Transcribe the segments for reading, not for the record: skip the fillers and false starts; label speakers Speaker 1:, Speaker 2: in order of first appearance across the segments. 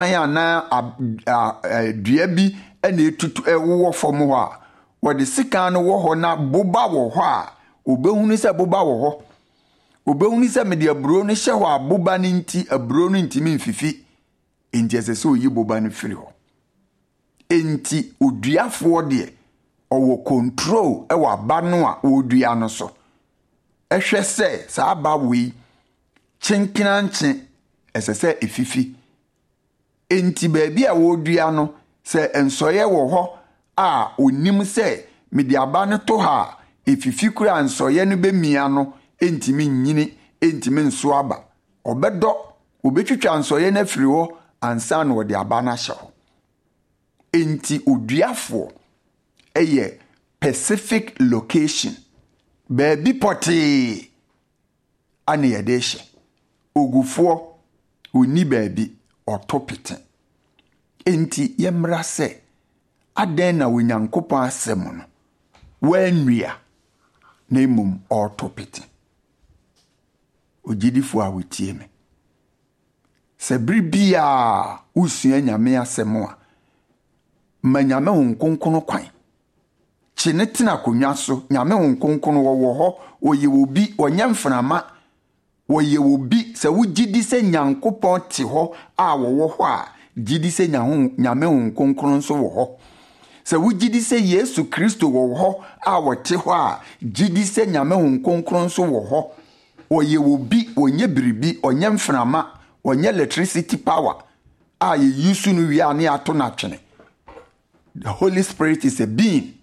Speaker 1: na dua bi na etutu ewo fam ho a wode sika no wo ho na boba wo ho a obehunu se boba wo ho obehunu se me de aburo no hye ho a boba no nti aburo no ntimi mfifi enti esese oyi boba no firi ho enti oduafo de owo control e wa ba no a odua no so ehwe se sa ba wi chinkinanche esese efifi enti baabi a wodua no se ensoye wo ho a onim se mede aba no to ha efifi kura ensoye no bemia no entimi nyini entimi nso aba obedo obetwitwa ensoye na firi ho ansa na wode aba na hye ho enti oduafo eye specific location baabi poti ane yedehye ogufo oni baabi otopete enti yemra se aden na wonyankopon asem no wanua na emum otopete ogidifo a wotie me se bribia usua nyame asem a manyame honkonkono kwan chinetena konwa so nyame honkonkono wo ho oyewobi onyamframa woyewobi se wugidi se nyankopon te ho a wo ho a gidi se nyame honkonkono so wo ho se wugidi se Yesu Kristo wo ho a wote ho a gidi se nyame honkonkono so wo ho oyewobi onye biribi onyamframa onye electricity power a ye yusu no wi ane ato na twene. The Holy Spirit is a being.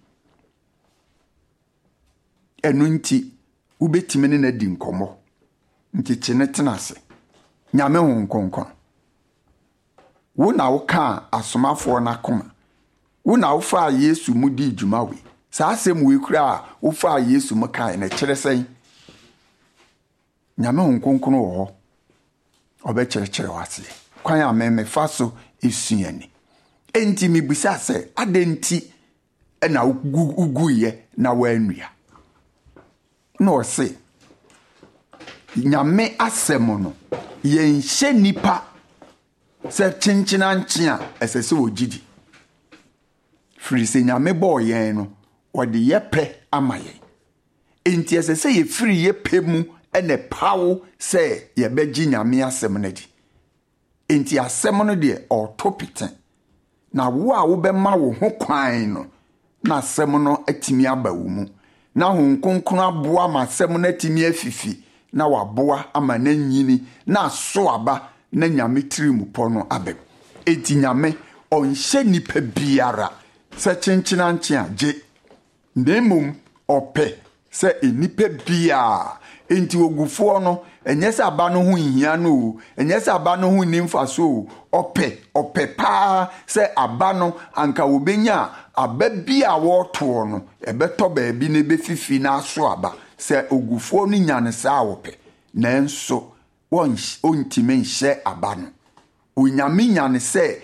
Speaker 1: Enunti ubetime ne na di nkomo. Nti chenetena se. Nyame honkonkon. Wo na wo ka asomafo na koma. Wo na wo fa Yesu mu di djuma we. Sa asem we kura wo fa Yesu mu kan na kire sen. Nyame honkonkon wo ho. Obe kire wase. Kwan ya me fa so esuani. Enti mi bisa se adenti na uguye na wanua no se nyame asem no yenhye nipa se chinchina nchia esese ogidi firi se nyame bo yen no ode yepe amaye enti esese ye firi yepe mu ene pawo se ye beji nyame asem na di enti asem no de otopiten na wo a wo be ma wo ho kwan no na asem no atimi aba wo mu na honkonkon aboa ma asem no atimi afifi na waboa ama na nyini na so aba na nyame tiri mu po no abe eti nyame onhye nipa biara se chenchina nche age ndemum ope se enipa biara enti ogufo no enye se aba no ho hia no enye se aba no ho nimfa so ope pa se aba no anka obenya aba bia woto no ebeto baabi na befifi na so aba se ogufo no nyane sa wope nanso ontime nhye aba no onyame nyane se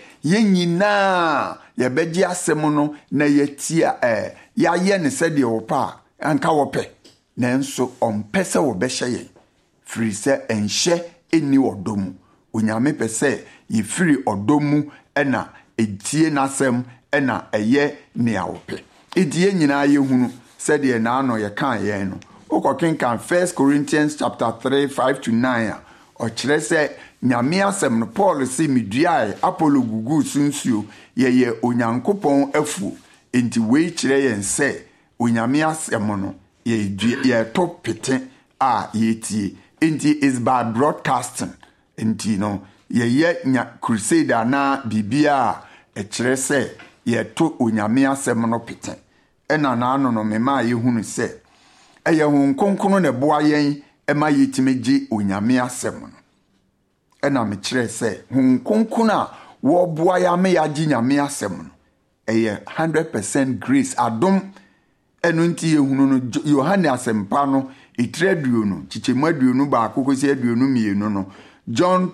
Speaker 1: yenyina yebeji asem no na yetia yaye ne se de wopa anka wope nanso ompese wo behye ye firi se enhye eni odomu onyame pese ye firi odomu ena etie nasem ena eye ne awope edie nyina ye hunu se de na ano ye kan ye no okokenkan 1 Corinthians chapter 3 5 to 9 o kire se nyame asem no Paul se meduae Apollo gugu sunsuo ye onyankopon afu enti we kire ye se onyame asem no ye top pete a yetie enti is by broadcasting enti no ye crusader na bibia e kire se ye to onyame asem no pete ena na ano no mema ye hunu se eye honkonkon ne boa yen ema yetimeji onyame asem no ena me kire se honkonkon a wo boa ya me yaji nyame asem no eye 100% grace adom enunti ehunu no Yohane asempa no itreduo no chichemu aduonu ba akokosi aduonu mienu no John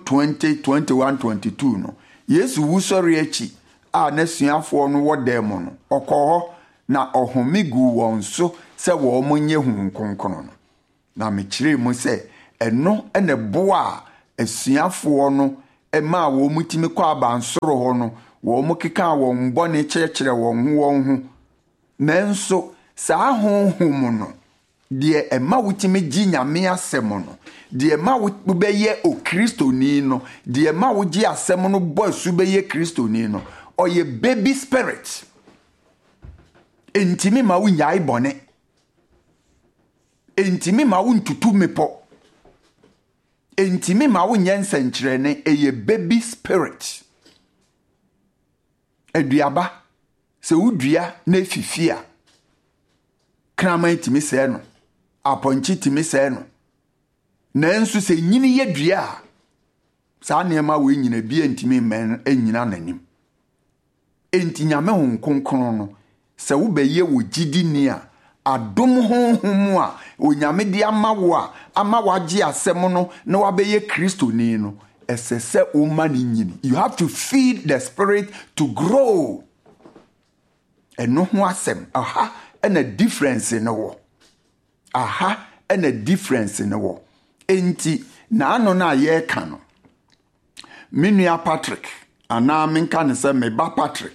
Speaker 1: 20:21-22 no Yesu wusori achi a nasuafo no wodem no okoho na ohomegu won so se wo monye hunkonkon no na me kire mu se eno ene boa asuafo no ema wo mutimi kwa abansoro ho no wo mo keka wo mbone kyerɛkyerɛ wo ho nanso saa honhom no de ema wutimi gi nyame asɛm no de ema wo bɛyɛ o kristoni no de ema wo gi asɛm no bɔ su bɛyɛ kristoni no ɔyɛ baby spirit entimi ma wo nyae bɔne entimi ma wo ntutu mepo entimi ma wo nyensenkyerɛne eye baby spirit aduaba se wodua na efifia kraman timi sɛ no aponchi timi sɛ no nanso se nyini ye dua saa nneɛma wo nyina bi entimi men anyina nanim enti nyame ho nkonkron no se wo bɛyɛ wo gidi ni a adom honhom a onyame de ama wo a ama wagye asɛm no na wabɛyɛ kristoni no ɛsɛ o ma ne nyini. You have to feed the spirit to grow. Ɛno ho asɛm aha and a difference in the wo aha and a difference in the wo enti na ano na ye ka no menua Patrick ana menka ne sɛ me ba Patrick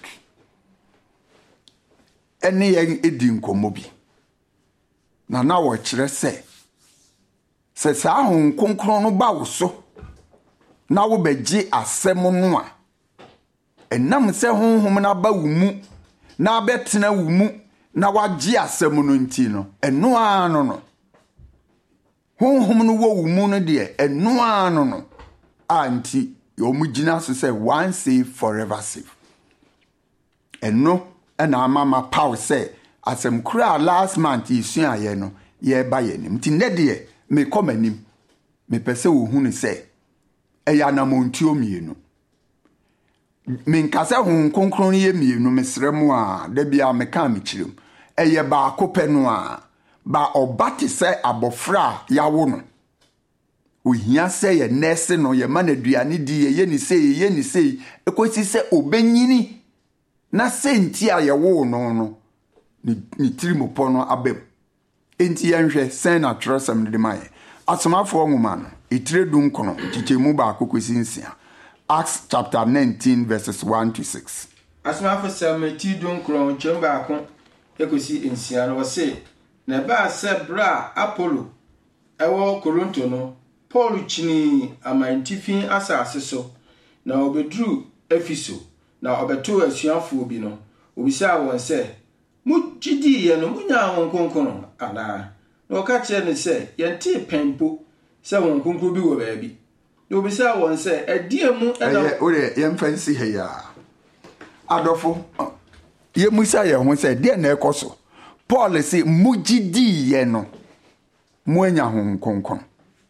Speaker 1: ene yen edi nkomo bi na wo kyerɛ sɛ saa hon konkron no ba wo so na wo begye asɛm no a enam sɛ honhom na ba wo mu na betena wo mu na wagye asɛm no nti no eno ano no honhom no wo wo mu no de eno ano no anti yo mu gina so sɛ one save forever save eno na amama Paul sɛ asɛm kura last month isua ye no ye ba ye nim nti ne de me komanim me pese wo hunu sɛ eya na montuo mienu me nkase ho konkron ye mienu mesrɛ mu a da bia me ka me kyerem eye ba akopɛ no a ba obate sɛ abofra yawo no ohia sɛ ye nurse no ye manaduane di ye ni sei ekosi sɛ obenyini na senti a ye wo no ni tirimopo no abem enti yenhwɛ sen na trosam de mai asomafo nwoma no itire dun kono chichemu ba akokosi nsia Acts chapter 19 verses 1 to 6.
Speaker 2: Asomafo sɛ ti dun kono chemu ba akon ekosi nsia no wose na ba sɛ bra Apollo ɛwɔ Korinto no Paul chini amantifin asase so na obedru Efeso na obeto asuafo bi no obisa won sɛ mugidi ye no munya won konkono ana na oka kyerɛ ne sɛ yɛnte pempo sɛ won konkono bi wɔ baabi na obisa won sɛ adie mu ɛna
Speaker 1: ore yɛmfansi ha ya adofo yɛmusa yɛ ho sɛ de na ɛkɔso Paul sɛ mugidi ye no muanya won konkono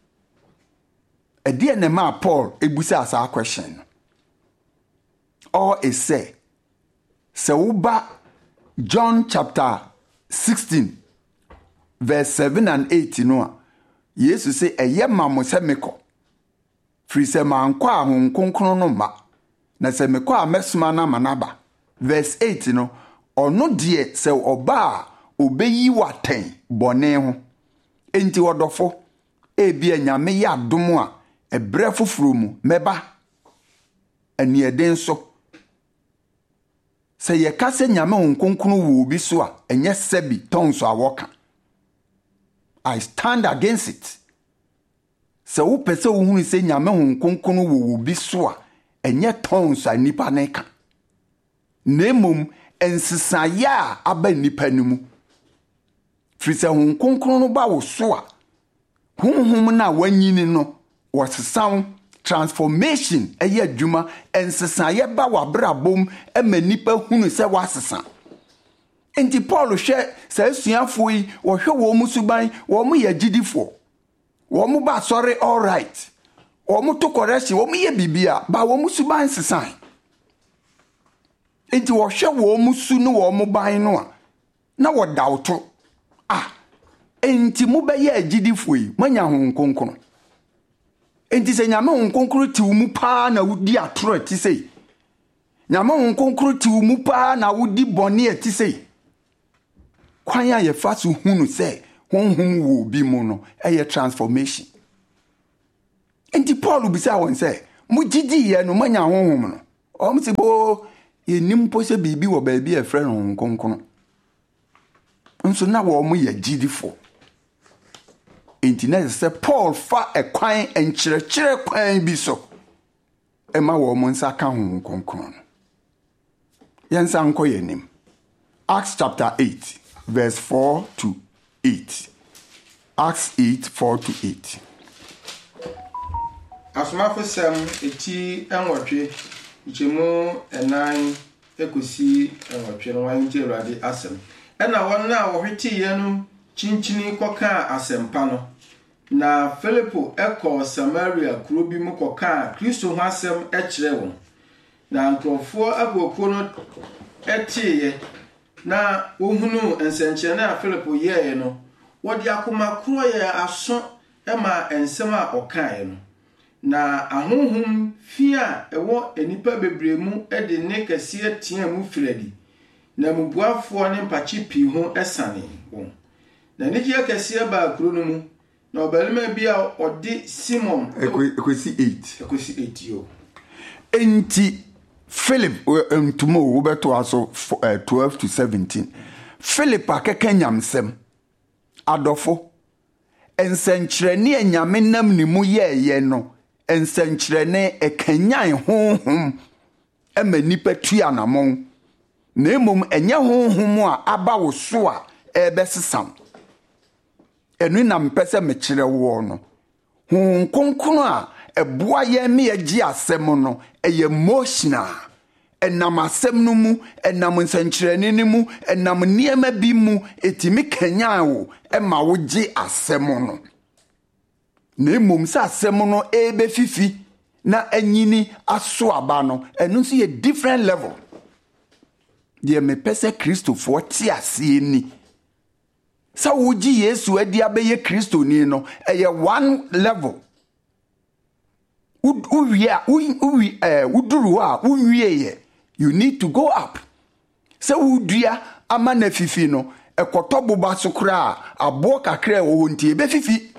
Speaker 1: adie na ma Paul ebusa asa question no or is say woba John chapter 16 verse 7 and 8 no a Yesu say eye mamo se mekɔ firi sɛ mankɔ a hon konkron no ma na sɛ mekɔ a mesoma na manaba verse 8 no ɔno de sɛ ɔba a obeyi waten bɔne ho enti wɔdɔfo ebia nyame yɛ adom a ebrɛ foforo mu meba anieden so sɛ yɛka sɛ nyame hon konkron wo bi so a ɛnyɛ sɛbi tɔnso a wɔka I stand against it. Sɛ wo pɛ sɛ wo hunu sɛ nyame hon konkron wo bi so a ɛnyɛ tɔnso a nipa ne ka na mmom ensisaye a aba nipa ne mu firi sɛ hon konkron no ba wo so a honhom na wanyini no wɔsesaw transformation ɛyɛ adwuma ensisaye ba wabrabom ɛma nipa hunu sɛ wasesa enti Paul hwɛ sɛ asuafo yi wɔhwɛ wɔ mu suban wɔ mu yɛ gidifo wɔ mu ba sorry all right wɔ mu to correction wɔ mu yɛ bibia ba wɔ mu suban sesan enti wɔhwɛ wɔ mu su no wɔ mu ban no a na wɔdawto enti mu bɛyɛ agidifo yi manya hon konkron enti sɛ nyame hon konkron ti mu pa na wudi atoro ti sei nyame hon konkron ti mu pa na wudi bɔne ti sei kwan ya ye fa so hunu sɛ honhom wo bi mu no ɛyɛ transformation enti Paul bisa won sɛ mugidi ye no manya honhom no se bo yenim po se bibi wo ba bi e frɛ no nkonkono nso na wo mo ye gidifo enti na se Paul fa ekwan enkyerɛkyerɛ kwan bi so ema wo mo nsa ka ho nkonkono yensa nko yenim Acts chapter 8 verse 4 to 8 Acts 8:4-8
Speaker 2: Asomafo sem eti enwotwe jemu enan ekosi enwotwe no wan je Awurade asem ena won na wo hweti ye no chinchini koka asempa no na Filipo eko Samaria kuro bi mu koka Kristo ho asem ekire won na nkrofo aboko no etiye na wohunu ensenche na Filipo ye no wodi akoma kuro ye aso ema ensem a okae no na ahonhom fia ewo enipa bebremu de ne kase atia mu firadi na mubuafo ne mpachi pi ho esane won na niji kase ba kuro no mu na obalima bi a odi Simon
Speaker 1: ekosi 8
Speaker 2: yo
Speaker 1: enti Philip ntumo wo beto aso 12 to 17 Philip akeka nyamsem adofo ensenkyerene anyame nam ne mu ye no ensenkyerene ekanyan honhom ema nipa tua namon na emom enye honhom a aba wo so a ebesesam enu na mpese mekire wo no honkonkono a eboa ye me agi asem no eye emotional enam asem no mu enam nsenkyerene ne mu enam niema bi mu etimi kanyan wo ema wo gi asem no na emom sa asem no ebe fifi na anyini aso aba no enu so ye different level de me pese Kristofo ti ase ni sa wo gi Yesu adi abeye Kristo ni no eye one level uduru a unwieye you need to go up se udua ama na fifi no ekoto boba sokra abo kakra wo ntie be fifi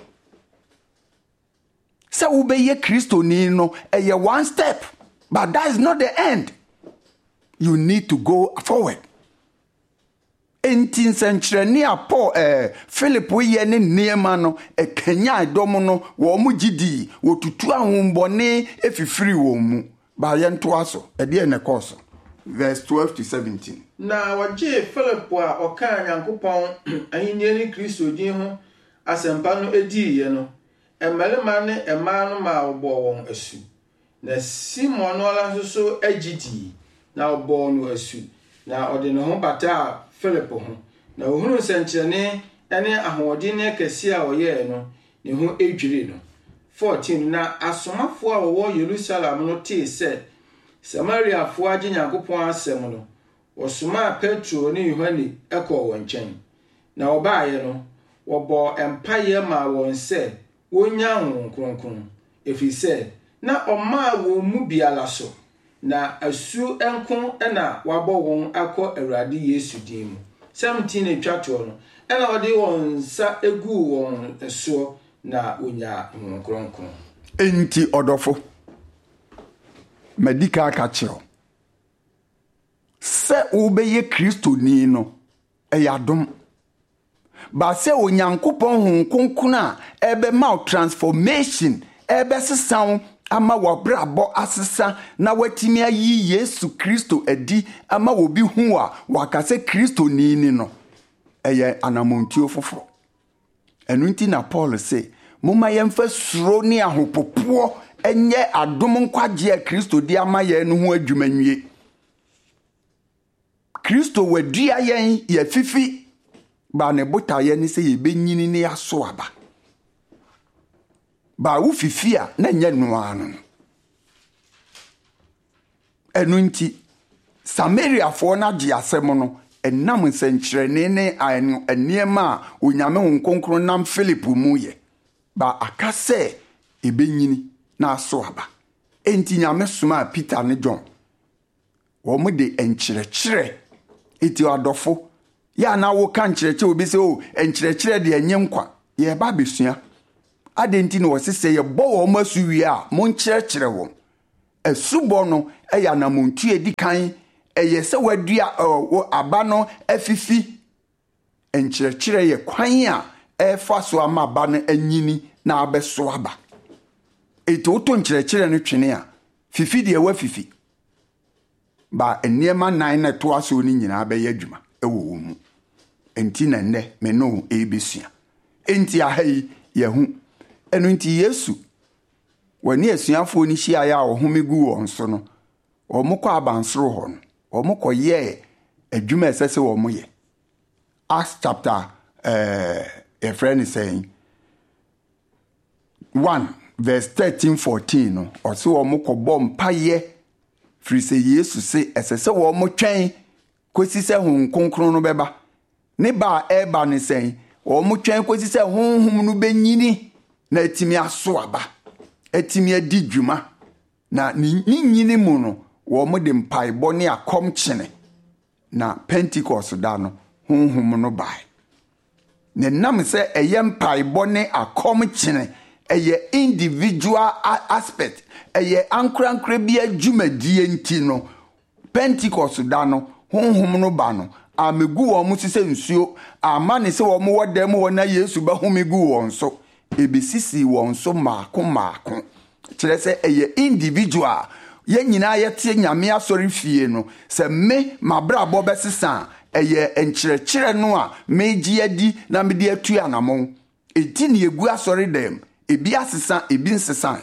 Speaker 1: se ubeye Kristo ni no eye one step but that is not the end you need to go forward entin senkyerene a Paul Philip ye ne niema no ekanya dom no wo mu gidi wo tutu ahombone efifiri wo mu ba ye nto aso de ne course verse 12 to 17
Speaker 2: na waje Philip a oka Nyankopon ahinye ni Kristo din ho asempa no edi ye no emalema ne ema no ma obo won asu na Simon no la so agiti na obo no asu na ode no ho bata Philip ho na ohunu senkyerene ene ahodi ne kase a oye no ne ho edwire no 14 na asomafo a wo Yerusalem no te se Samaria fo age Nyankopon asem no osoma Petro ne Yohane ekọ won nkyɛn na obaaye no wobo empaye ma won se wonya ho kronkron efise na oma wo mu biala so na asu enko na wabɔ won akɔ Awurade Yesu din mu 17 etwato no na ɔde won sa egu won so na onya ho kronkron
Speaker 1: enti odofo medika ka kyerɛ se ubeye Kristo ni no eyadom ba se Onyankopɔn ho konkona ebe ma transformation ebe sesan ama wabrabo asesa na watimi ayi Yesu Kristo adi ama wobi hu a wakase Kristo ni no eye anamontio foforo enu nti na Paul se moma yemfa suro ni ahopopo enye adom nkwaje Kristo di ama ye no ho adwumanwie Kristo wadua yen ye fifi ba ne bota ye ni se ye benyini ne yaso aba ba wo fifi a na nye noa no enu nti Samaria fo na gye asem no enam nsenkyerene ne aniema onyame ho nkonkron nam Philip mu ye ba akase ebenyini na aso aba enti nyame soma Peter ne John wo mu de enkyerɛkyerɛ eti adofo ya na wo kan kyerɛkyerɛ obi se o enkyerɛkyerɛ de enye nkwa ye ba besua adenti no wosese ye bo wo masu wi a mo nkyerɛkyerɛ wo Esubo no eya namontu edi kan eye se wadua aba no afifi enkyerɛkyerɛ ye kwan a ɛfa so ama aba no anyini na abeso aba. Eto to nkyerɛkyerɛ no twene a fifi de wa fifi ba enniema nan na to aso ni nyina bɛyɛ adwuma ɛwɔ mu. Enti na nne me no ebesua. Enti ahai yehu enu nti Yesu wani asuafo ni hia ya ohome gu won so no omukọ abansoro ho no omukọ ye adwuma esese wo mo ye. Acts chapter a friend is saying 1 verse 13-14 no also omukọ bom paye firi se Yesu se esese wo mo twen kosi se hun konkron no beba ne ba eba ne sen wo mo twen kosi se honhum no benyini na etimi aso aba etimi adi dwuma na ni nyini mu no wo mo de mpaebɔ ne akom kyene na Pentecost da no honhum no bai ne nam se eye mpaebɔ ne akom kyene eye individual aspect eye ankrankra bi adwumadie nti no Pentecost da no honhum no ba no amegu wo mo sise nsuo amane se wo mo wodam wo na Yesu ba homegu won so ebisisi won so maako kyerɛ sɛ eye individual ye nyina yete nyame asori fie no sɛ me mabrabɔ bɛsesa eye enkyerɛkyerɛ no a meji adi na me de atu anamon eti ne egu asori dem ebi asesa ebi nsesa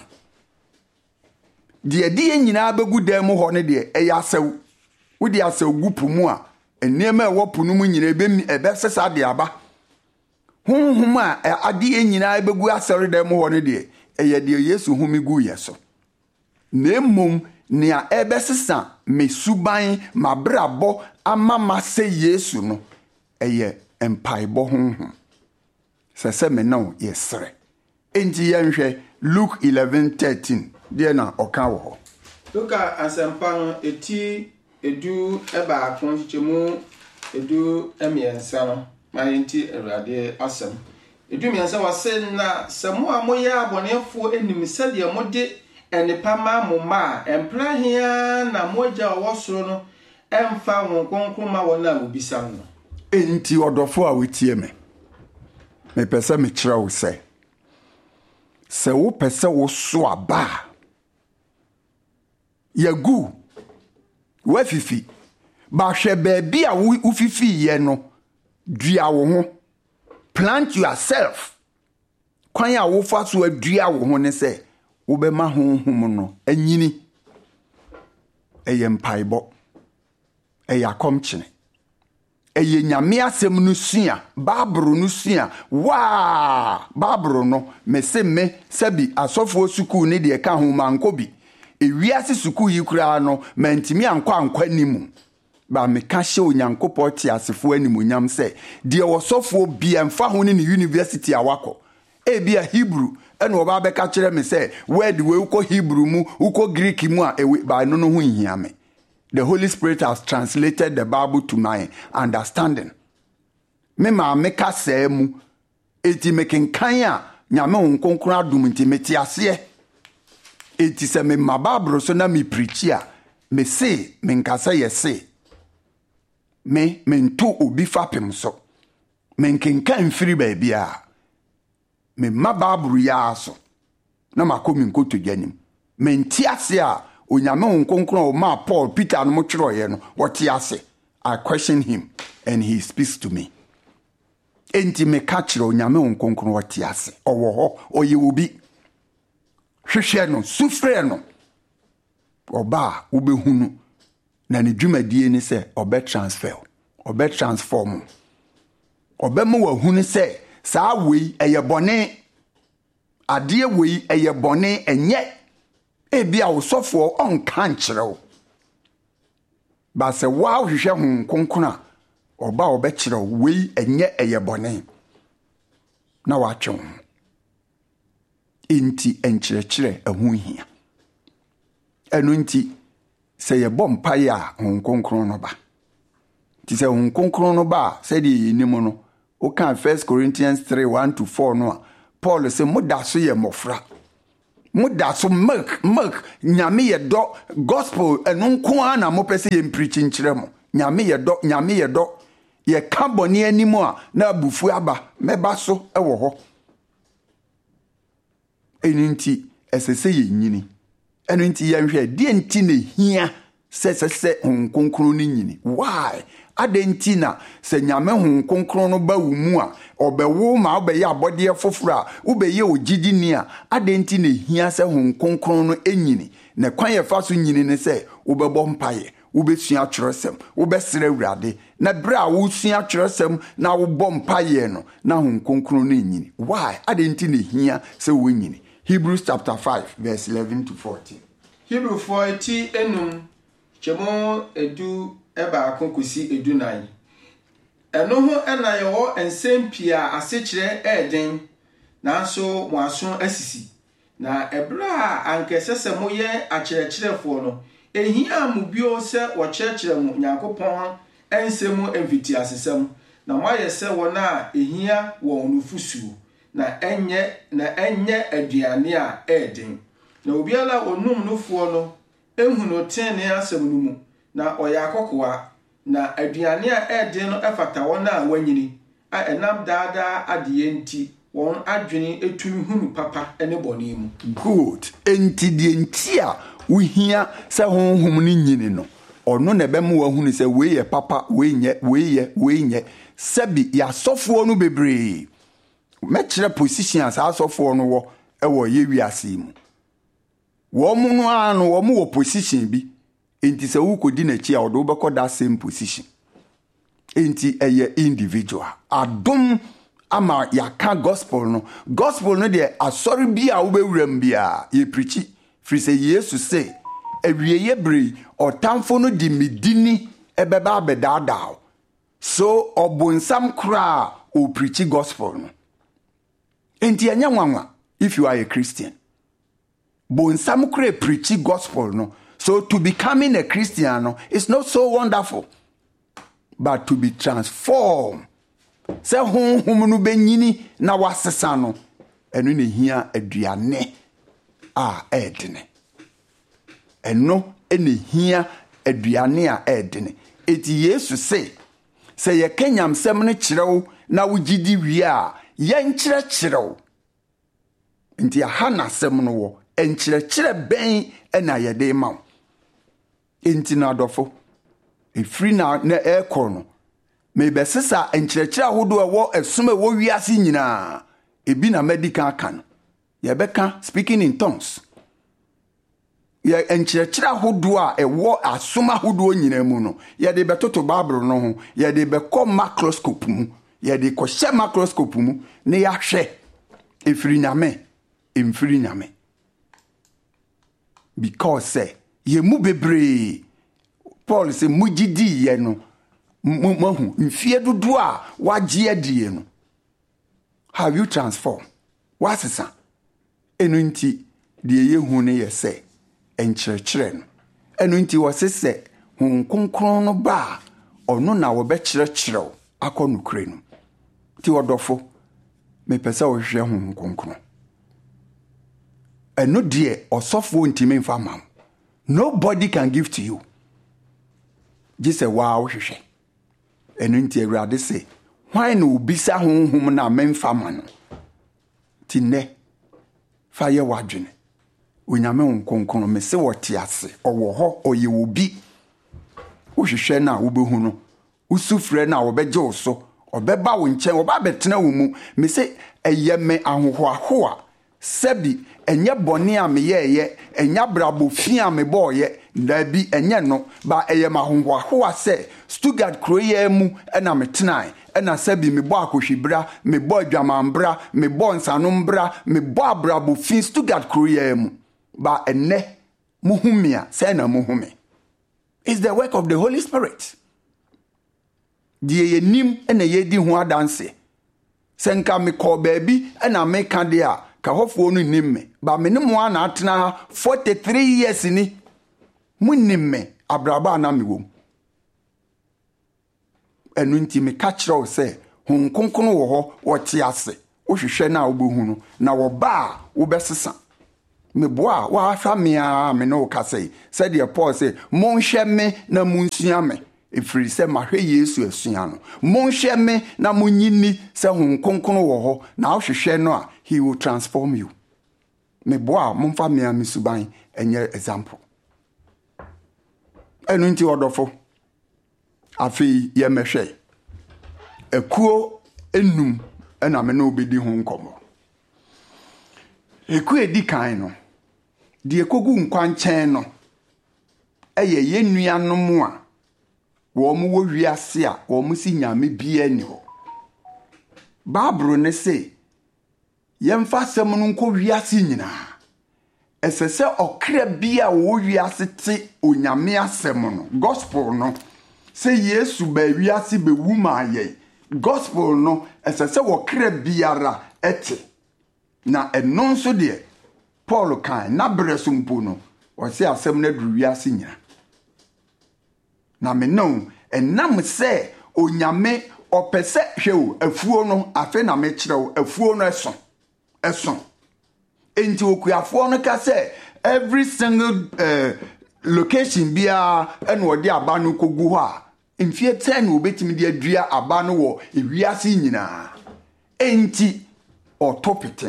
Speaker 1: de ye nyina begu dem ho ne de eye asew wo de asew gupu mu a enema ɛwɔ punu mu nyina ebɛsesa de aba honhum a ade nyina begu asori dem ho ne de eye de Yesu humi gu yeso na mmom nea ebesesa mesuban mabrabɔ amama se Yesu no eye empaibɔ honhum sese me no yesre enti yenhwɛ Luke 11:13 de na ɔka wo ho
Speaker 2: Luka asempa no eti edu eba akonchichemu edu emiensa no mayenti Awurade asem edu miensa wase na semo amoye abonefo enim sede mode enipa ma moma emplahia na moja wosoro no emfa won konkroma wona obisa no
Speaker 1: enti odofo a wetie me pese me kire wo se wo pese wo so aba yagu wa fifi ba hwe ba bi a wo fifi ye no dua wo ho plant yourself kwan a wo fa so adua wo ho ne se wo be ma honhum no anyini eye mpaibɔ eye akomkyene eye nyame asem no sua babro no sua wa babro no me sabi asofo suku ne de ka ho mankobi ewiase suku yi kura no mantimi ankwa nimu ba me ka hye onyankopɔ ti asefo animonyam se de wosofo bia mfa ho ne university awakɔ bia Hebrew eno oba be ka kire me se word we uko Hebrew mu uko Greek mu a ba no ho nhia me. The Holy Spirit has translated the Bible to my understanding. Me ma me ka se mu eti me kenkan a nyame honkonkron adum nti meti ase eti se me mababro so na me preach a me se me nkasa yese me nto obi fapem so me nkenkan firi ba bia me mababru ya aso na makomi nkoto gyanim me nti ase a onyame honkonkron o ma Paul Peter no motwero ye no wote ase. I question him and he speaks to me. Enti me ka kire onyame honkonkron wote ase owo ho oye obi hwehwe no sufre no oba ubehunu na ne dwumadie ni se obe transform obe mo wahunu se saa wei eye bone ade wei eye bone enye ebia wosofo onka nkyerɛw ba se wa hwehwɛ hu konkona oba obɛkyerɛw wei enye eye bone na watwe enti enkyerɛkyerɛ ahu hia enu nti se ye bompa ya hu konkron no ba ti se hu konkron no ba se de yinimu no o kan 1 Corinthians 3:1-4 no Paul se moda so ye mofra muda so milk nyame ye do gospel eno nko a na mo pese ye preach nkyere mo nyame ye do ye ka boni animo a na abufu aba meba so ewo ho eninti esese ye nyini eno nti ye nhwe de nti na hia se honkonkron ni nyini why adenti na se nyame honkonkron no ba wumu a obewo ma obeye abode foforo a obeye ogidi ni a adenti na hia se honkonkron no enyini na kwan ye fa so nyini ne se obebo mpaye obesua twerosem obesere awurade na bra wo sua twerosem na wo bom mpaye no na honkonkron no enyini why adenti na hia se wo nyini Hebrews chapter 5 verse 11 to 14
Speaker 2: Hebrew 40 enum chemo edu eba akonkosi edu nan eno ho ena ye ho ensempia asechire eden nanso mo aso asisi na ebra ankesese mo ye akyerɛkyerɛfo no ehia mu bio se wo kyerɛkyerɛ mu Nyankopɔn ensemu emfiti asesem na mo ayese wona ehia wo nufusuo na enye aduane a eden na obiala onum nufuo no ehunu tene asem no mu na oyakokoa na aduane a eden no efata wona a wanyini a enam daada adeye nti won adwene etumi hunu papa ene bone mu
Speaker 1: good enti die nti a wohia se honhom ni nyini no ono na bemu wahunu se we ye papa we nye sebi ya sofo no bebre mekyere position as asofo no wo ewo ye wiase mu wo mu no anu wo mu wo position bi enti se wo kodi na chi a wo be that same position enti eye individual adom ama yaka gospel no de asori bi a wo be wuram bia ye preachi free say yesu say ewieye bre otamfo no di medini ebeba abedada so obonsam kra o preachi gospel no enti anya nwanwa if you are a Christian bonsam kra preachi gospel no so to becoming a Christian no is not so wonderful but to be transformed se honhom no benyini na wasesa no eno ne hia aduane a edene eno ene hia aduane a edene eti yesu se ye kenyam sem no kirew na wogidi wi a ye nkyerɛkyerɛw nti aha na sem no wo enkyerɛkyerɛ ben na ye de ma enti na adofo efri na ekɔ no me besesa enkyerɛkyerɛ ahodo ɛwɔ esum ɛwɔ wiase nyina ebi na medical kan ye beka speaking in tongues ye enkyerɛkyerɛ ahodo a ɛwɔ asum ahodo nyina mu no ye de betoto bible no ho ye de bekɔ microscope mu ye de kɔhyɛ microscope mu ne ya hwɛ efri nyame emfri nyame because ye mu bebre Paul say mugidi ye no mahu mfie dodo a wagye adie no have you transform wasesa enu nti de ye hu ne ye se enkyerɛkyerɛ no enu nti wɔsese hon konkron no ba ono na wo be kyerɛkyerɛw akɔ nokure no ti wɔdɔfo me pese wo hwɛ hon konkron enu de osofo ntimi mfa mam nobody can give to you just a wow hwehwɛ enu nti awurade se why no ubisa honhom na memfa ma no ti ne fa ye wadwene onyame honkonkon me se wote ase owo ho oye obi wohwehwɛ na wobehu no usufrɛ na wobɛgye wo so obɛba wo nkyɛn oba betena wo mu me se eye me ahohoahoa sebi enye bɔne a me ye enya brabo fi a me bɔɔye dabi enye no ba eye ma honhoahoa se Stuttgart kroye mu na metenai na sebi me bɔ akohwibra me bɔ adwamambra me bɔ nsanombra me bɔ abrabo fi Stuttgart kroye mu ba enne muhumia se na muhume is the work of the Holy Spirit die yenim na yedi ho adanse senka me kɔ baabi na me ka de a ka hofo no nimme ba me ne mo ana atena 43 years ni munimme abraba na mewom enu nti me ka kyerɛw sɛ hon konkono wo ho wo te ase wo hwehwɛ na wo behu no na wo ba wo besesa me boa wa hwa me a me no ka sei said the Paul say monhwe me na munsua me efiri se mahwe Yesu asua no monhwe me na munyini se hon konkono wo ho na ahwehwe no a he will transform you me boa momfa me a misuban enye example enu nti odofo afi ye mehwe ekuo enum ena me no obedi ho nkomo ekuo edi kan no de ekogu nkwanchen no eye ye nuanom a wo mo wo wiase a wo mo si nyame bia ni ho Bible ne se yemfa sem no nko wiase nyina esese okra bia wo wiase te onyame asem no gospel no se Yesu ba wiase be wuma ye gospel no esese wokra biara ete na eno nso de Paul kan na bresumpo no o se asem na duru wiase nyina na me no enam se onyame opese hwew afuo no afe na me kirew afuo no eso enti okuafo no ka se every single location bia eno odi aba no kogu ho a mfie 10 obetimi de adua aba no wo ewiase nyina enti otopete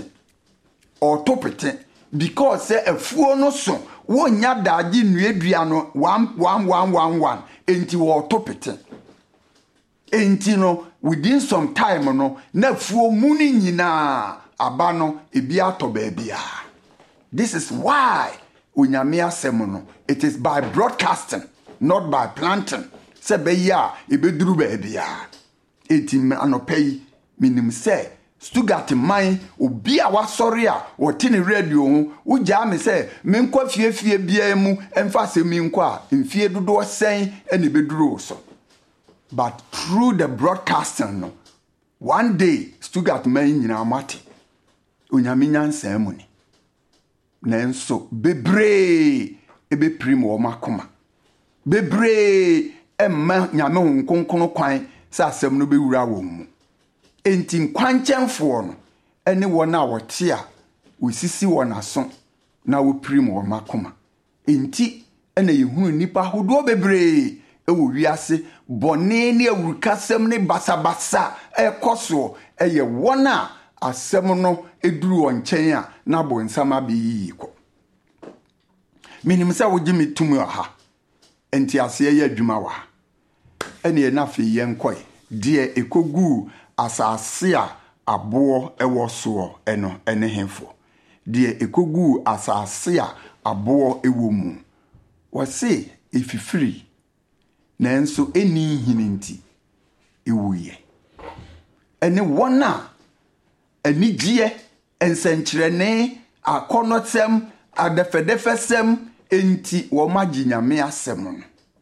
Speaker 1: because say afuo no so wo nya daagi nuadua no 11111 enti wo otopete enti no within some time no na afuo muni nyina aba no ebi atoba bia. This is why onyame asem no it is by broadcasting not by planting se be ya ebeduru ba bia enti anopai minim se Stuttgart man obi a wasori a wote ne radio ho ugya me se menkwa fiefie bia mu emfa se menkwa mfie dodo sen ene beduru so but through the broadcasting no one day Stuttgart man nyina amate onyame nyansa mu ni nenso bebre ebe prim wo makoma bebre emma nyame honkonkono kwan sa asem no bewura wo mu enti nkwankyemfo no ene wona wote a wosisi wona so na wo prim wo makoma enti ene yehunu nipa hodo bebre ewo wiase bone ne awurukasem ne basabasa ekoso eye wona asem no eduru wonchen a na bonsama be yiko minim sa wo gimi tumu ha enti ase ye adwuma wa ene na fe yenkoi de ekogu asase a abo ewo so eno ene hemfo de ekogu asase a abo ewo mu wose efifiri nanso eni hininti ewuye ene wona anigye ensenkyerene akonotem adefedefesem enti wo magye nyame asem no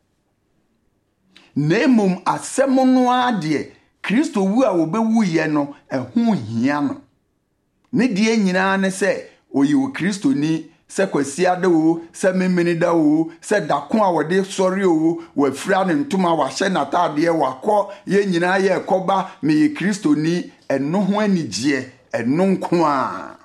Speaker 1: nemum asem no ade Kristo wu a obewu ye no ehu hia no ne die nyina ne se oyi Kristo ni se kwasi ade wo se memeni da wo se dako a wode sori wo wafira ne ntoma wa hye natade wakọ ye nyina ye ekoba me ye Kristo ni eno ho anigye eno nko a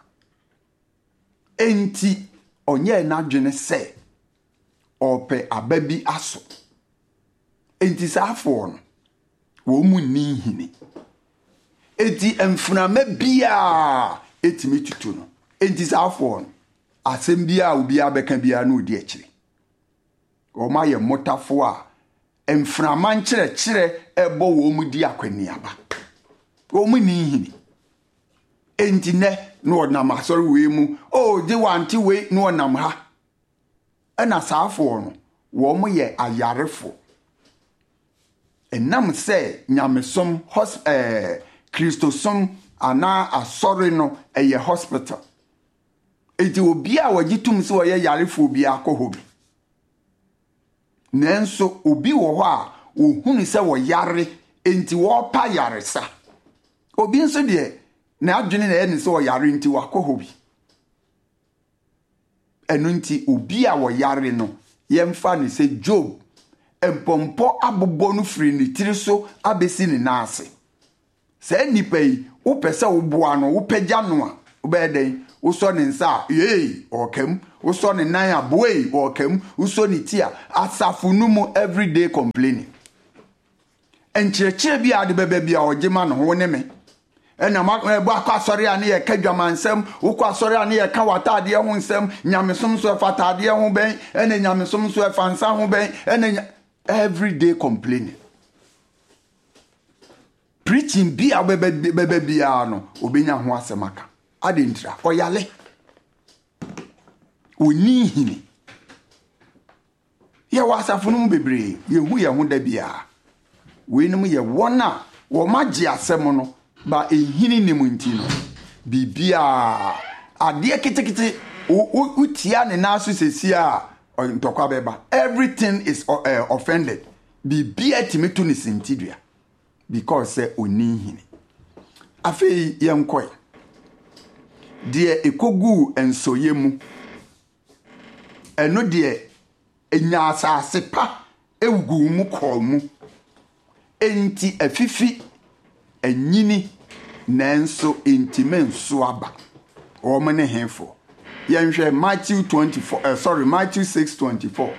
Speaker 1: enti onye na dwene se ope ababi aso enti safo no wo mu ni hini enti emfunama bia etimi tutu no enti safo no asem bia obi abeka bia na odi akire o ma ye motafo a emfunama nkyere ebo wo mu di akwaniaba wo mu ni hini enti ne no onam asori we mu o di wanti we no onam ha ana safo no wo mu ye ayarefo enam se nyamesom Kristosom ana asori no eye hospital enti obi a wagitum se wo ye yarefo obi akohobi nenso obi wo ho a ohunu se wo yare enti wo pa yaresa obi nso de na adwene na ene se wo yare enti wakohobi enu enti obi a wo yare no yemfa ne se Job empompo abobɔ no firi ne tiri so abesi ne naase se nipa yi wo pese wo boa no wo pagya no a wo be den Uso ne nsa yei okam. Uso ne nan aboe okam. Uso ne ti a asafo no mu everyday complaining. Enchirechire bi ade bebe bia ogema no ho ne me. Ena ma bo akwa a ne ye ka dwamansem, ukwa sori a ne ye ka watade ho nsem, nyamesom so fatade ho ben, ena nyamesom so fansa ho ben, ena everyday complaining. Preaching bi a bebe bia no obenya ho asemaka. Adentra oyale. Oni hini. Ye wasafo no bebre, ye hu ye ho da bia. We num ye wona wo magye asem no ba ehini ne munti no bibia ade kitikiti utia ne naso sesi a ntokwa beba. Everything is offended. Bibia timeto ne sentidua because say oni hini. Afei yenkoi de ekogu ensoye mu eno de enya asase pa ewgu mu kol mu enti afifi anyini nanso entimenso aba o mane henfo yenhwe Matthew 6:24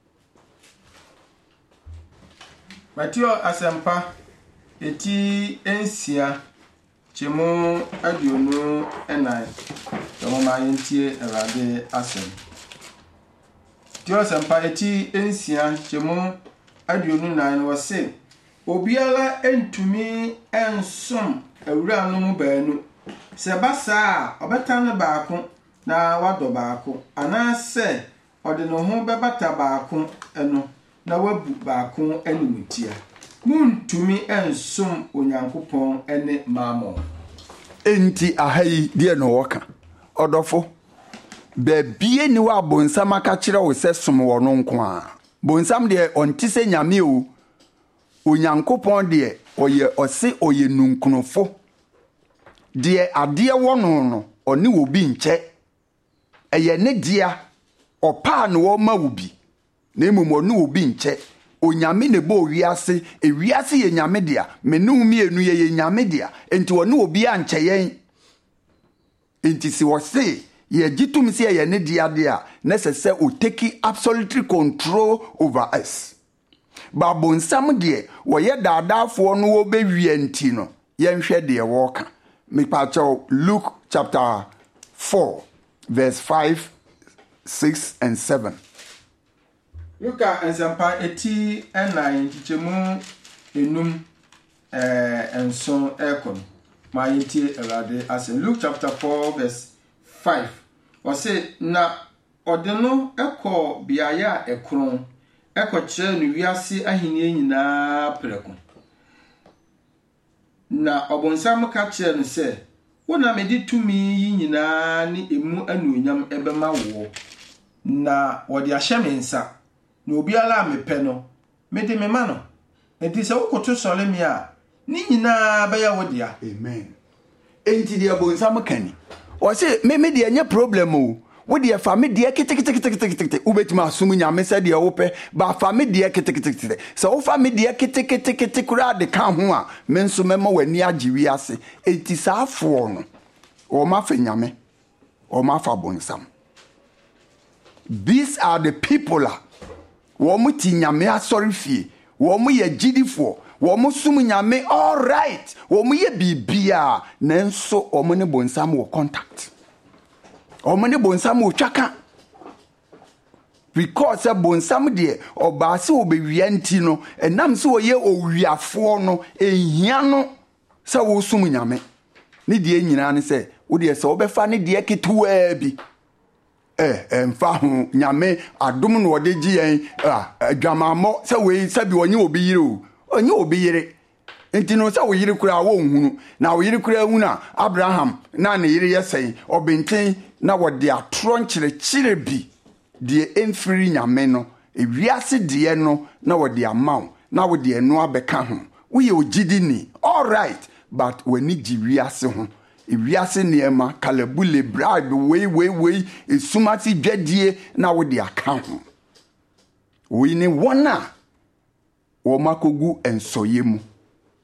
Speaker 2: Matthew asempa eti ensia chemu aduonu enai yomo mayentie erade asem Matthew asempa eti ensia chemu aduonu nan wo se obiala entumi ensom awura no mu baanu se basa obeta ne baako na wado baako anase ode no ho bebata baako eno na wabu baako animutia muntumi ensom onyankopon ene mamo
Speaker 1: enti ahai de no woka odofo bebie ni wa bonsam aka kire wo se som wo no nko a bonsam de onti se nyame o onyankopon de oye ose oye nunkunofo de ade wono no oni wo bi nche eye ne dia opa no wo ma wo bi na emom no wo bi nche onyame ne bo wiase ewiase ye nyame dia menu mienu ye nyame dia enti wonu obi anche yen enti si wo se ye gitum se ye ne dia dia necessary o take absolute control over us babon sam de wo ye daadafo no wo be wianti no yenhwe de wo ka me pacho Luke chapter 4 verse 5 6 and 7
Speaker 2: Luka ensampa eti enai tichemu enum enson ekon ma yiti erade as Luke chapter 4 verse 5 wase na odeno ekọ biaya ekron ekọ kire no wiase ahenie nyina preko na obonsam ka kire no se wona medi tumi yi nyina ni emu anuonyam ebema wo na wodi ahyemensa na obiala mepe no mede me ma no enti se wokoto sole mi a ni nyina baya wodia
Speaker 1: amen enti de abonsam kani o se me de anya problem o wo de fa me de kete ubetima asum nyame se de wo pe ba fa me de kete se wo fa me de kete kura de ka ho a me nso mema wani agiwi ase enti sa afo no o ma fa nyame o ma fa bonsam. These are the people womu ti nyame asori fie womu ye gidifo womu sum nyame all right womu ye bibia nanso womu ne bonsam wo contact womu ne bonsam wo twaka because bonsam de obaase wo be wianti no enam se wo ye owiafo no ehia no se wo sum nyame ne de nyina ne se wo de se wo be fa ne de ketewa bi mfa ho nyame adom no wode gi yen adwamammo se we sabi onye obi yire o onye obi yire enti no se wo yire kura wo nhunu na wo yire kura hu na Abraham na ne yire yesen obenten na wode atro nkyere bi de emfiri nyame no ewiase de no na wode amaw na wode eno abeka ho wo ye ogidi ni all right but when ni gi wiase ho ewiase niema kalabule bribe we esumati dwadie na wo de aka ho we ni wona wo makogu ensoye mu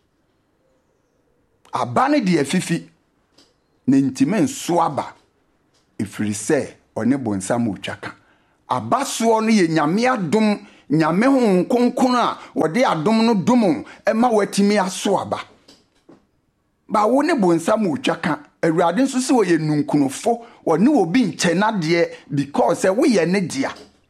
Speaker 1: abane de afifi na ntime nso aba ɛfiri sɛ ɔne bonsam otwaka abasoɔ no yɛ nyame adom nyame ho nkonkon a wɔde adom no dom ɛma watimi aso aba ba wo ne bonsam otwaka awurade nso sɛ wɔyɛ nunkunofo wɔne obi nkyɛ nadeɛ because woyɛ ne dia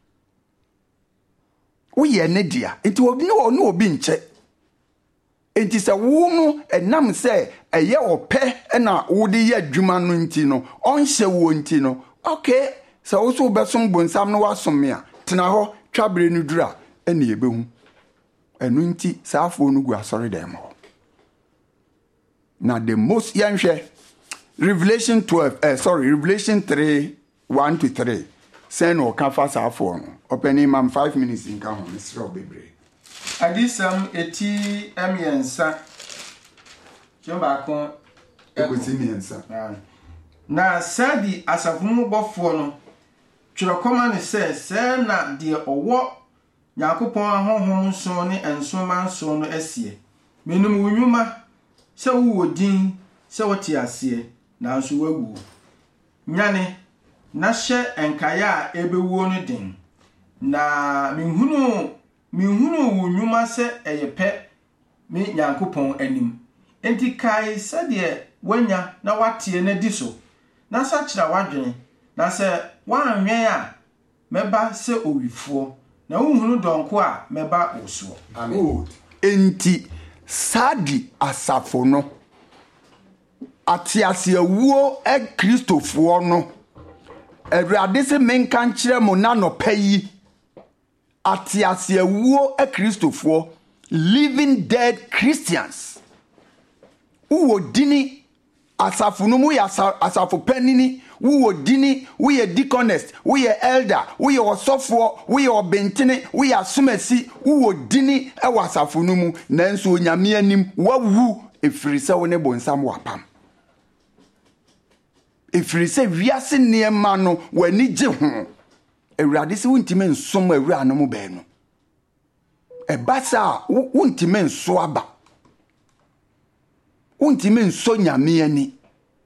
Speaker 1: enti obi ne wɔne obi nkyɛ enti sɛ wo no ɛnam sɛ ɛyɛ ɔpɛ ɛna wode yɛ adwuma no nti no ɔnhyɛ wo nti no okay sɛ wo so wobɛsom bonsam no wasom me a tena hɔ twabere no dura ɛne yɛbɛhu ɛno nti saafoɔ no gu asɔre dɛm hɔ na the most yɛnhwɛ Revelation 3:1-3 sɛ na ɔka fa saafoɔ no ɔpɛni mam 5 minutes nka ho mesrɛ bebree
Speaker 2: adisam eti emiensa jombaako
Speaker 1: ekosi miensa
Speaker 2: na sadi asafumu bɔfoɔ no twerɛkɔma ne sɛ na deɛ ɔwɔ Yakopɔn ahohom nson ne ensoma nson no asie menum wunwuma sɛ wo din sɛ wote asie nanso wawu nyane na hyɛ enkaya a ebewuo no den na minhunu wunwuma sɛ ɛyepɛ me Yakopɔn anim enti kai sɛdeɛ wanya na watie na di so na sakyira wadwene na sɛ wanwen a mɛba sɛ owifoɔ na wohunu dɔnko a mɛba osuo
Speaker 1: amen enti sadi asafo no atiasiawuo kristofoɔ no awurade se menka nkyerɛ mo na nɔpa yi atiasiawuo kristofoɔ living dead Christians wo dini asafo no mu ya asafo panini wo dini wo ye deaconess wo ye elder wo ye osofo wo ye obentene wo ye asomasi wo dini e wasafo no mu nanso onyame anim wawu efiri sɛ wo ne bonsam wapam efiri sɛ wiase niema no wani gye ho awurade sɛ wontime nsom awura no mu bɛɛ no ɛbasa wontime nso aba wontime nso nyame ani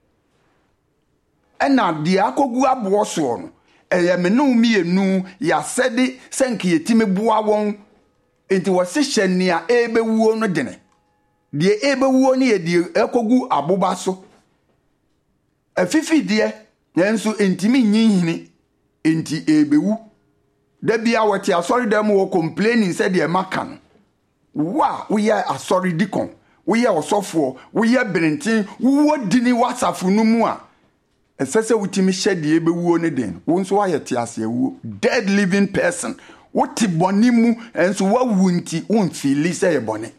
Speaker 1: ɛna deɛ akogu aboɔ soɔ no ɛyɛ me no mienu yɛasɛde sɛ nka yɛtime boa wɔn enti wɔse hyɛ nea ɛbɛwuo no dene deɛ ɛbɛwuo no yɛ deɛ akogu aboba so afifi deɛ nanso entimi nyinhini enti ɛbɛwu da bia wɔte asɔre dɛm wɔ complaining sɛ deɛ maka no wa woyɛ asɔre dikon woyɛ ɔsɔfoɔ woyɛ brentin wo dini wasafo no mu a ɛsɛ sɛ wotimi hyɛ deɛ ɛbɛwuo no den wo nso wayɛ te ase awuo dead living person wote bɔne mu ɛnso wawu nti womfili sɛ yɛ bɔne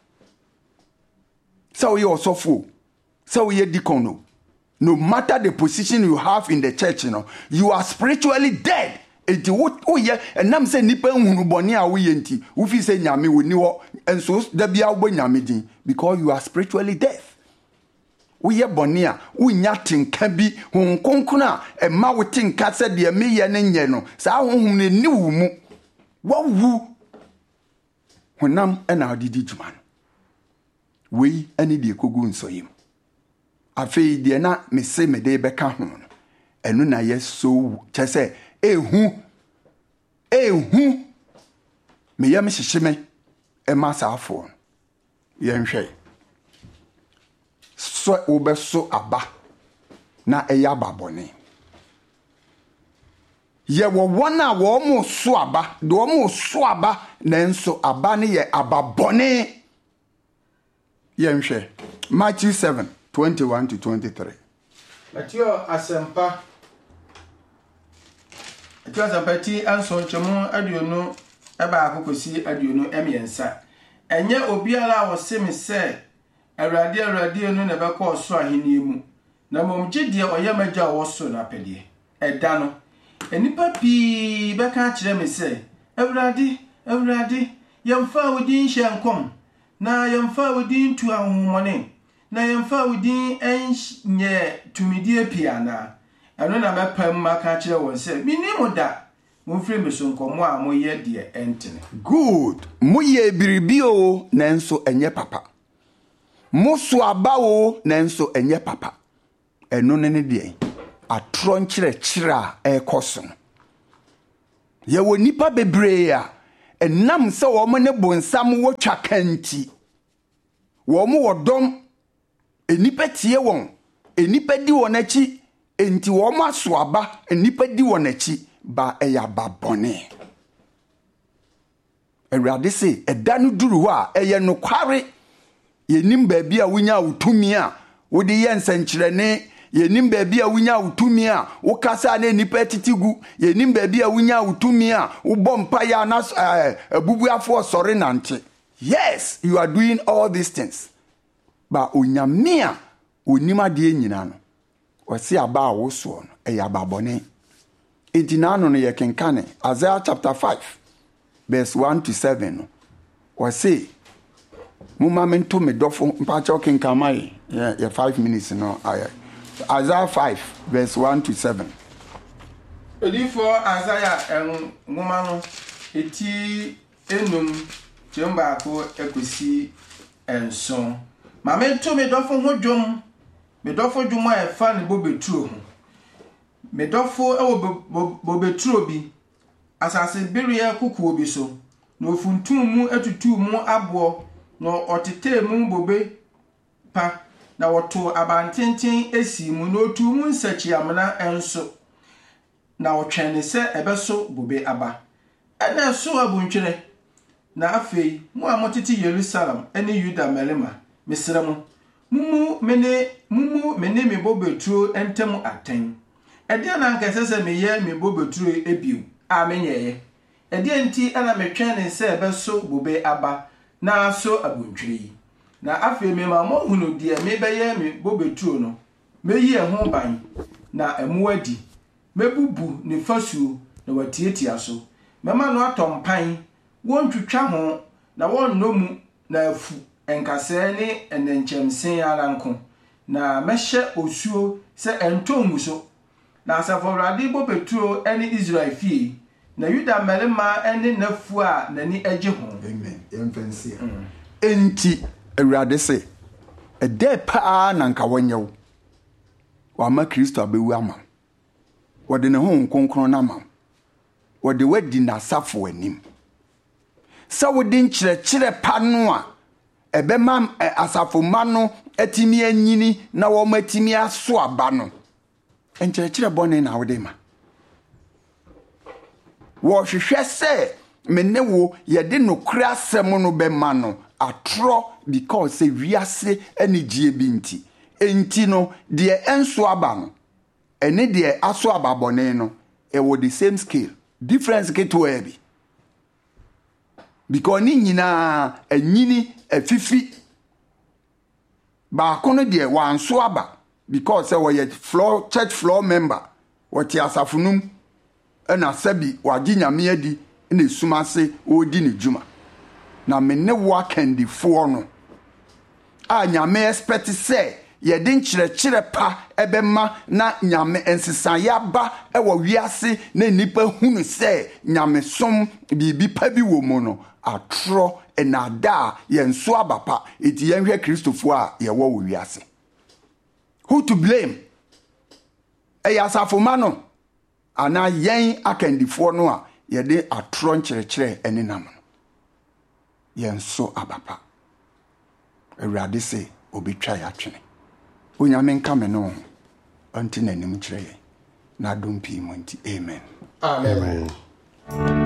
Speaker 1: sɛ woyɛ ɔsɔfoɔ sɛ woyɛ dikon no matter the position you have in the church you are spiritually dead enti woyɛ ɛnam sɛ nipa nhunu bɔne a woyɛ nti wofi sɛ nyame woni hɔ ɛnso da bia wobɔ nyame din because you are spiritually dead woyɛ bɔne a wonya tenka bi honkonkon a ɛma wo tenka sɛ deɛ meyɛ ne nyɛ no saa honhom ne ni wo mu wawu honam ɛna odidi dwuma no wei ɛne deɛ kogu nsɔyim afei deɛ na mese mede bɛka ho no ɛno na yɛ so kyɛ sɛ ehu meyɛ me hyehye me ɛma saafoɔ yɛnhwɛ so wobɛso aba na ɛyɛ aba bɔne yɛwɔ wɔn a wɔn so aba de wɔn so aba nanso aba ne yɛ aba bɔne yɛnhwɛ Matthew 7:21-23
Speaker 2: Matthew asempa ti anso nkyemu aduonu eba akokosi aduonu emiensa enye obiara wo se me se awurade no na bɛkɔ so ahenie mu na momgye de oyamagya wo so na pɛde ɛda no enipa pii bɛka kyerɛ me se awurade yɛmfa wodin hyɛ nkom na yɛmfa wodin tu ahomone na yɛmfa wodin enye tumidie piana ɛno na mɛpam maka kyerɛ wɔn sɛ minim da momfiri me so nkɔmɔ a moyɛ deɛ ɛntene
Speaker 1: good moyɛ biribio nanso ɛnyɛ papa moso aba o nanso ɛnyɛ papa ɛno ne deɛ atorɔ nkyerɛkyerɛ a ɛrekɔ so no. Yɛwɔ nipa bebree a ɛnam sɛ wɔn ne bonsam wɔtwa kanti. Wɔn wɔ dɔm, enipa tie wɔn, enipa di wɔn akyi, enti wɔn aso aba, enipa di wɔn akyi, ba ɛyɛ aba bɔne. Awurade se ɛda no duru hɔ a ɛyɛ nokware. Yenim baabi a wonya wotumi a wode yɛ nsɛnkyerɛne, yenim baabi a wonya wotumi a wokasa na nipa titigu, yenim baabi a wonya wotumi a wobɔ mpaya na abubuafo sɔre nante. Yes, you are doing all these things. Ba onyame a onim ade nyina no, ɔse aba a wosoɔ no ɛyɛ aba bɔne. Enti na no yɛ kenkane Isaiah chapter 5 verse 1 to 7 no. Ɔse muma mento me dɔfo mpakyɛ kenkama yɛ 5 minutes no. Isaiah 5 verse 1 to 7.
Speaker 2: Odifo Isaiah ngoma no eti enum kyembaako ekosi enson. Ma mento me dɔfo ho dwom, me dɔfo dwom a ɛfa ne bobeturo ho. Me dɔfo ɛwɔ bobeturo bi, asase biriya kukuo bi so, na ofuntum mu atutu mu aboɔ, na ɔtete mu bobe pa, na wɔto abantenten esi mu, na otu mu nsakyi amena enso, na ɔtwɛne sɛ ɛbɛso bobe aba. Ɛna so abuntwere, na afei mu a motete Yerusalem ɛne Yuda mmarima, mesrɛ mo, mumu mene me bobeturo entem aten. Ɛdeɛ na nka sɛ meyɛ me bobeturo ebiu a menyɛɛ. Ɛdeɛ nti ana metwɛne sɛ ɛbɛso bobe aba na so abuntwere yi. Na afei me ma mo hunu deɛ mebɛyɛ me bobeturo no. Meyi ɛho ban na ɛmo adi. Mebubu ne fasuo na watietia so. Mema no atɔmpan, wontwitwa ho na wonnɔ mu na afu enkasɛ ne enenkyemsen ara nko. Na mɛhyɛ osuo sɛ ɛntɔngu so. Na asafo Awurade bobeturo ɛne Israel fie. Na Yuda mmarima ɛne nafu a nani agye ho.
Speaker 1: Amen. Yɛmfɛnsia. Enti Awurade se ɛdɛ paa na nka wɔnyɛw. Wama Kristo abewu ama. Wɔde ne ho nkonkron na ama. Wɔde wadi n'asafo anim. Sɛ wode nkyerɛkyerɛ pa no a ɛbɛma asafo ma no atimi anyini na wɔn atimi aso aba no. Nkyerɛkyerɛ bɔne na wode ma. Wɔhwehwɛ sɛ mene wo yɛde nokora asɛm no bɛma no atorɔ because sɛ wiase anigye bi nti. Enti no deɛ ɛnso aba no ɛne deɛ aso aba bɔne no ɛwɔ the same scale. Difference ketewa bi. Because ni nyinaa anyini afifi. Baako no deɛ wanso aba because sɛ wɔyɛ church floor member wɔte asafonum ɛna sɛbi wagye nyame adi na esuma se odi ne dwuma. Na mene wo akandifoɔ no a nyame expect sɛ yɛde nkyerɛkyerɛ pa ɛbɛma na nyame ensesayɛ aba ɛwɔ wiase na nipa hunu sɛ nyame som biribi pa bi wɔ mu no atorɔ ɛnada yɛn so aba pa eti yɛnhwɛ Kristofoɔ a yɛwɔ wɔ wiase. Who to blame? Ɛyɛ asafoma no ana yɛn akandifoɔ no a yɛde atorɔ nkyerɛkyerɛ ɛne nam no. Yɛn so aba pa. Awurade se obetwa yɛ atwene. Onyame nka me no ɔnte n'anim kyerɛ yɛn. Na dompi mu nti amen.
Speaker 2: Amen.